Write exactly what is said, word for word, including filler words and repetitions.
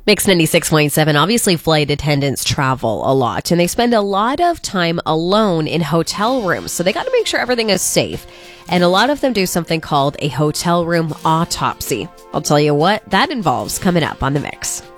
Mix ninety-six point seven. Obviously, flight attendants travel a lot, and they spend a lot of time alone in hotel rooms. So they got to make sure everything is safe. And a lot of them do something called a hotel room autopsy. I'll tell you what that involves coming up on The Mix.